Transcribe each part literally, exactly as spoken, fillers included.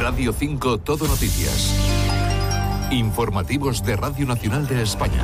Radio cinco Todo Noticias. Informativos de Radio Nacional de España.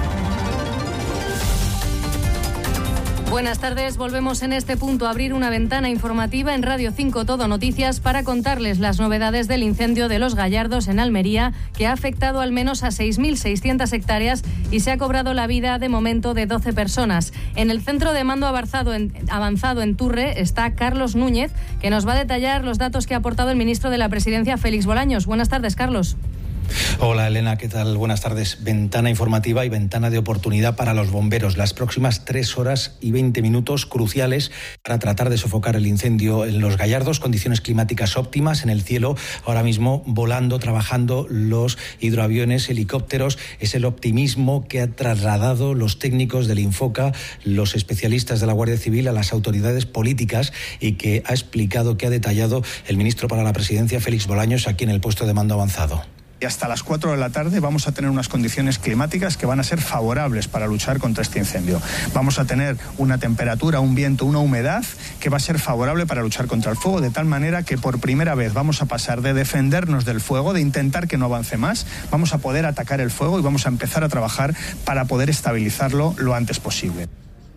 Buenas tardes, volvemos en este punto a abrir una ventana informativa en Radio cinco Todo Noticias para contarles las novedades del incendio de Los Gallardos en Almería, que ha afectado al menos a seis mil seiscientas hectáreas y se ha cobrado la vida de momento de doce personas. En el centro de mando avanzado en, avanzado en Turre está Carlos Núñez, que nos va a detallar los datos que ha aportado el ministro de la Presidencia, Félix Bolaños. Buenas tardes, Carlos. Hola Elena, ¿qué tal? Buenas tardes. Ventana informativa y ventana de oportunidad para los bomberos. Las próximas tres horas y veinte minutos cruciales para tratar de sofocar el incendio en Los Gallardos. Condiciones climáticas óptimas en el cielo. Ahora mismo volando, trabajando los hidroaviones, helicópteros. Es el optimismo que ha trasladado los técnicos del Infoca, los especialistas de la Guardia Civil a las autoridades políticas y que ha explicado, que ha detallado el ministro para la Presidencia, Félix Bolaños, aquí en el puesto de mando avanzado. Y hasta las cuatro de la tarde vamos a tener unas condiciones climáticas que van a ser favorables para luchar contra este incendio. Vamos a tener una temperatura, un viento, una humedad que va a ser favorable para luchar contra el fuego, de tal manera que por primera vez vamos a pasar de defendernos del fuego, de intentar que no avance más, vamos a poder atacar el fuego y vamos a empezar a trabajar para poder estabilizarlo lo antes posible.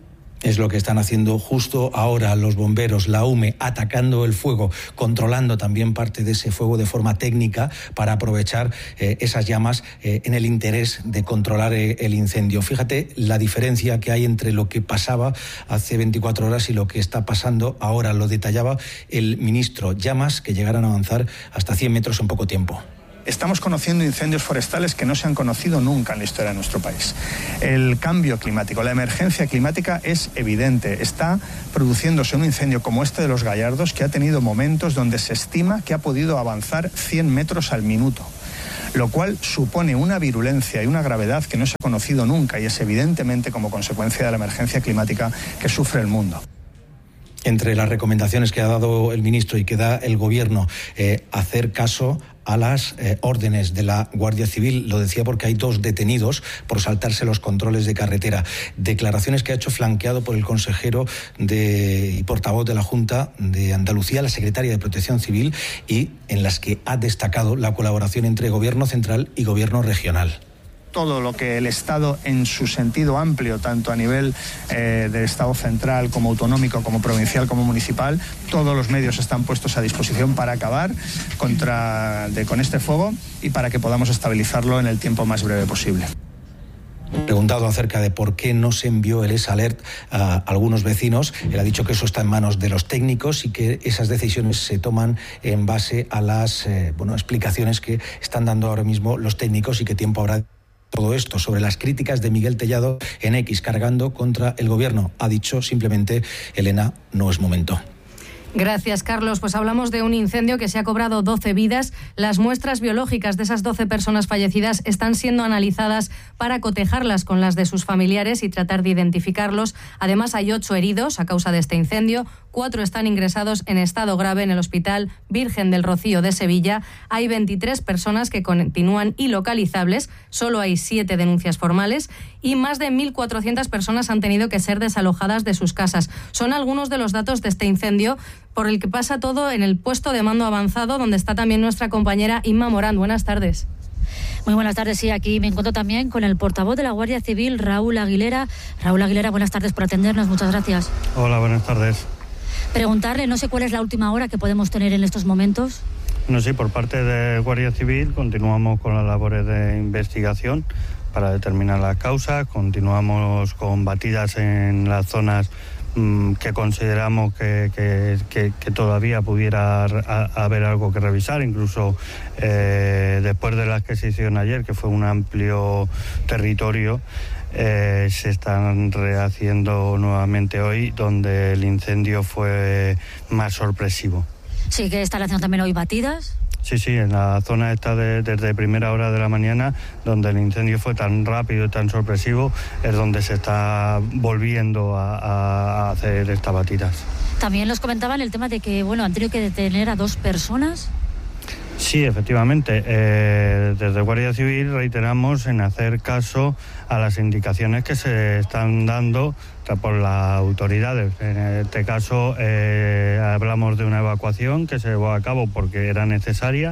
Es lo que están haciendo justo ahora los bomberos, la U M E, atacando el fuego, controlando también parte de ese fuego de forma técnica para aprovechar eh, esas llamas eh, en el interés de controlar eh, el incendio. Fíjate la diferencia que hay entre lo que pasaba hace veinticuatro horas y lo que está pasando ahora. Lo detallaba el ministro. Llamas que llegaran a avanzar hasta cien metros en poco tiempo. Estamos conociendo incendios forestales que no se han conocido nunca en la historia de nuestro país. El cambio climático, la emergencia climática es evidente. Está produciéndose un incendio como este de Los Gallardos, que ha tenido momentos donde se estima que ha podido avanzar cien metros al minuto, lo cual supone una virulencia y una gravedad que no se ha conocido nunca y es evidentemente como consecuencia de la emergencia climática que sufre el mundo. Entre las recomendaciones que ha dado el ministro y que da el Gobierno, eh, hacer caso a las eh, órdenes de la Guardia Civil. Lo decía porque hay dos detenidos por saltarse los controles de carretera. Declaraciones que ha hecho flanqueado por el consejero de, y portavoz de la Junta de Andalucía, la secretaria de Protección Civil, y en las que ha destacado la colaboración entre Gobierno central y Gobierno regional. Todo lo que el Estado en su sentido amplio, tanto a nivel eh, del Estado central como autonómico, como provincial, como municipal, todos los medios están puestos a disposición para acabar contra, de, con este fuego y para que podamos estabilizarlo en el tiempo más breve posible. Preguntado acerca de por qué no se envió el S-Alert a algunos vecinos, él ha dicho que eso está en manos de los técnicos y que esas decisiones se toman en base a las eh, bueno, explicaciones que están dando ahora mismo los técnicos y que tiempo habrá. Todo esto sobre las críticas de Miguel Tellado en X, cargando contra el Gobierno. Ha dicho simplemente, Elena, no es momento. Gracias, Carlos. Pues hablamos de un incendio que se ha cobrado doce vidas. Las muestras biológicas de esas doce personas fallecidas están siendo analizadas para cotejarlas con las de sus familiares y tratar de identificarlos. Además, hay ocho heridos a causa de este incendio. Cuatro están ingresados en estado grave en el Hospital Virgen del Rocío de Sevilla. Hay veintitrés personas que continúan ilocalizables. Solo hay siete denuncias formales y más de mil cuatrocientas personas han tenido que ser desalojadas de sus casas. Son algunos de los datos de este incendio por el que pasa todo en el puesto de mando avanzado, donde está también nuestra compañera Inma Morán. Buenas tardes. Muy buenas tardes, sí, aquí me encuentro también con el portavoz de la Guardia Civil, Raúl Aguilera. Raúl Aguilera, buenas tardes por atendernos, muchas gracias. Hola, buenas tardes. Preguntarle, no sé cuál es la última hora que podemos tener en estos momentos. No, sí, por parte de Guardia Civil continuamos con las labores de investigación para determinar las causas, continuamos con batidas en las zonas que consideramos que, que, que, que todavía pudiera a, haber algo que revisar, incluso eh, después de la adquisición ayer, que fue un amplio territorio, eh, se están rehaciendo nuevamente hoy, donde el incendio fue más sorpresivo. Sí, que están haciendo también hoy batidas. Sí, sí, en la zona esta de, desde primera hora de la mañana, donde el incendio fue tan rápido y tan sorpresivo, es donde se está volviendo a, a hacer estas batidas. También nos comentaban el tema de que, bueno, han tenido que detener a dos personas. Sí, efectivamente. Eh, desde Guardia Civil reiteramos en hacer caso a las indicaciones que se están dando por las autoridades. En este caso eh, hablamos de una evacuación que se llevó a cabo porque era necesaria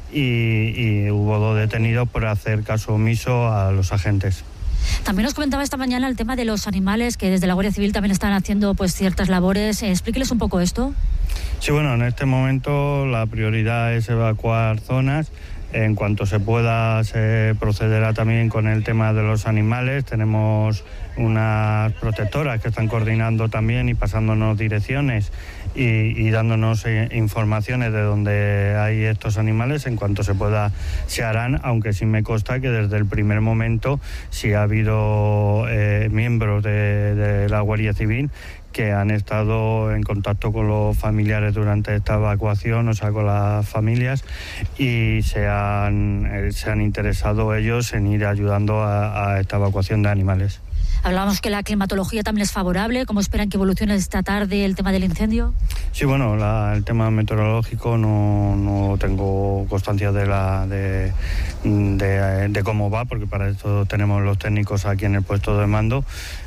y, y hubo dos detenidos por hacer caso omiso a los agentes. También nos comentaba esta mañana el tema de los animales, que desde la Guardia Civil también están haciendo pues ciertas labores. Eh, explíqueles un poco esto. Sí, bueno, en este momento la prioridad es evacuar zonas. En cuanto se pueda, se procederá también con el tema de los animales. Tenemos unas protectoras que están coordinando también y pasándonos direcciones y, y dándonos eh, informaciones de dónde hay estos animales. En cuanto se pueda, se harán, aunque sí me consta que desde el primer momento sí ha habido eh, miembros de, de la Guardia Civil que han estado en contacto con los familiares durante esta evacuación, o sea, con las familias, y se han, eh, se han interesado ellos en ir ayudando a, a esta evacuación de animales. Hablábamos que la climatología también es favorable. ¿Cómo esperan que evolucione esta tarde el tema del incendio? Sí, bueno, la, el tema meteorológico no, no tengo constancia de, la, de, de, de cómo va, porque para esto tenemos los técnicos aquí en el puesto de mando.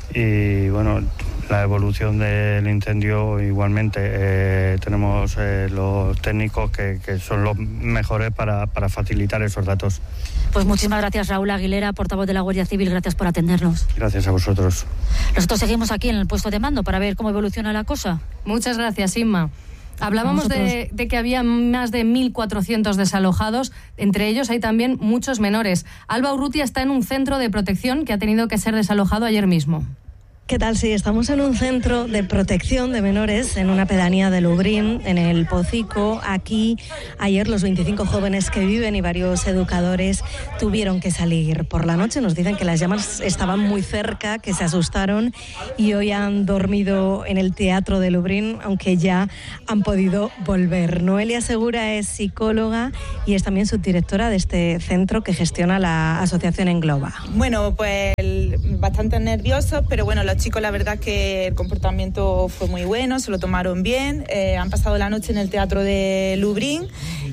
Y bueno, la evolución del incendio igualmente eh, tenemos eh, los técnicos que, que son los mejores para, para facilitar esos datos. Pues muchísimas gracias, Raúl Aguilera, portavoz de la Guardia Civil. Gracias por atendernos. Gracias a vosotros. Nosotros seguimos aquí en el puesto de mando para ver cómo evoluciona la cosa. Muchas gracias, Inma. Hablábamos de, de que había más de mil cuatrocientos desalojados, entre ellos hay también muchos menores. Alba Urrutia está en un centro de protección que ha tenido que ser desalojado ayer mismo. ¿Qué tal? Sí, estamos en un centro de protección de menores en una pedanía de Lubrión, en el Pocico. Aquí, ayer, los veinticinco jóvenes que viven y varios educadores tuvieron que salir por la noche. Nos dicen que las llamas estaban muy cerca, que se asustaron y hoy han dormido en el teatro de Lubrión, aunque ya han podido volver. Noelia Segura es psicóloga y es también subdirectora de este centro que gestiona la asociación Engloba. Bueno, pues bastante nerviosos, pero bueno, los chicos la verdad que el comportamiento fue muy bueno, se lo tomaron bien, eh, han pasado la noche en el teatro de Lubrión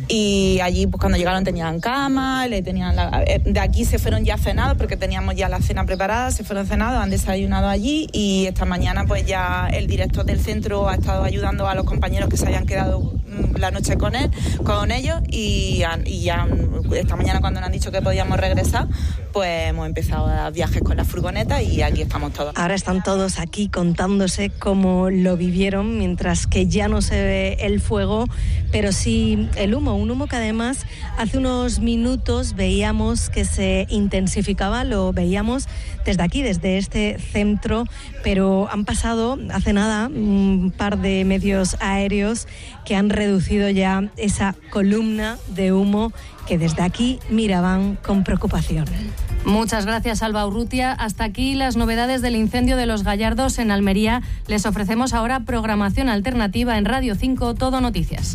y allí pues cuando llegaron tenían cama, le tenían la, de aquí se fueron ya cenados porque teníamos ya la cena preparada, se fueron cenados, han desayunado allí y esta mañana pues ya el director del centro ha estado ayudando a los compañeros que se habían quedado la noche con él, con ellos y, y ya esta mañana cuando nos han dicho que podíamos regresar pues hemos empezado a dar viajes con la furgoneta y aquí estamos todos. Ahora están todos aquí contándose cómo lo vivieron, mientras que ya no se ve el fuego, pero sí el humo, un humo que además hace unos minutos veíamos que se intensificaba, lo veíamos desde aquí, desde este centro, pero han pasado hace nada un par de medios aéreos que han reducido ya esa columna de humo que desde aquí miraban con preocupación. Muchas gracias, Alba Urrutia. Hasta aquí las novedades del incendio de Los Gallardos en Almería. Les ofrecemos ahora programación alternativa en Radio cinco, Todo Noticias.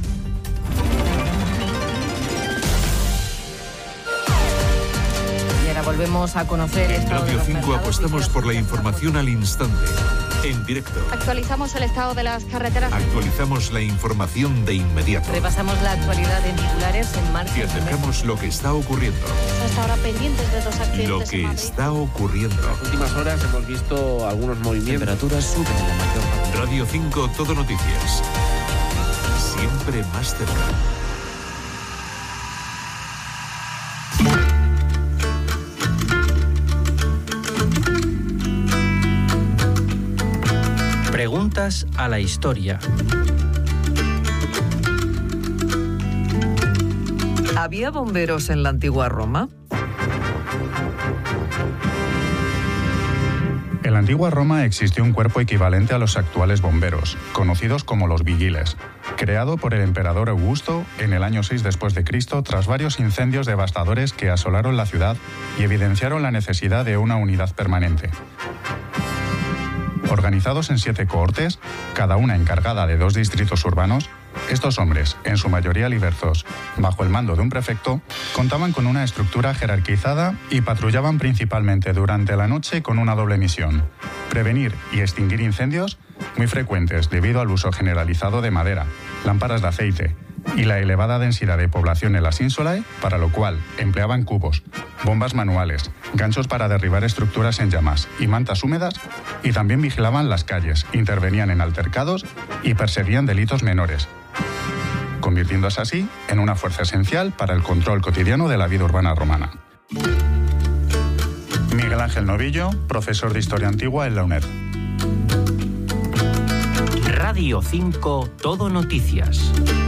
Y ahora volvemos a conocer... En Radio cinco apostamos por la información al instante, en directo. Actualizamos el estado de las carreteras. Actualizamos la información de inmediato. Repasamos la actualidad en titulares en marcha. Y acercamos lo que está ocurriendo. Hasta ahora pendientes de dos accidentes. Lo que está ocurriendo. En las últimas horas hemos visto algunos movimientos. Temperaturas suben en la mayor parte. Radio cinco, Todo Noticias. Siempre más cerca. Preguntas a la historia. ¿Había bomberos en la antigua Roma? En la antigua Roma existió un cuerpo equivalente a los actuales bomberos, conocidos como los vigiles, creado por el emperador Augusto en el año seis después de Cristo tras varios incendios devastadores que asolaron la ciudad y evidenciaron la necesidad de una unidad permanente. Organizados en siete cohortes, cada una encargada de dos distritos urbanos, estos hombres, en su mayoría libertos, bajo el mando de un prefecto, contaban con una estructura jerarquizada y patrullaban principalmente durante la noche con una doble misión: prevenir y extinguir incendios, muy frecuentes debido al uso generalizado de madera, lámparas de aceite, y la elevada densidad de población en las Ínsulae, para lo cual empleaban cubos, bombas manuales, ganchos para derribar estructuras en llamas y mantas húmedas, y también vigilaban las calles, intervenían en altercados y perseguían delitos menores, convirtiéndose así en una fuerza esencial para el control cotidiano de la vida urbana romana. Miguel Ángel Novillo, profesor de Historia Antigua en la UNED. Radio cinco, Todo Noticias.